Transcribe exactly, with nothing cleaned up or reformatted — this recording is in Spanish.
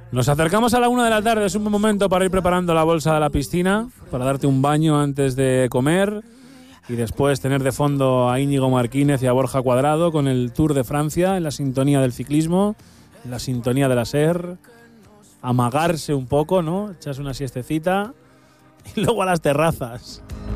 Nos acercamos a la una de la tarde, es un buen momento para ir preparando la bolsa de la piscina, para darte un baño antes de comer y después tener de fondo a Íñigo Marquínez y a Borja Cuadrado con el Tour de Francia en la sintonía del ciclismo, en la sintonía de la S E R, amagarse un poco, ¿no? Echarse una siestecita y luego a las terrazas.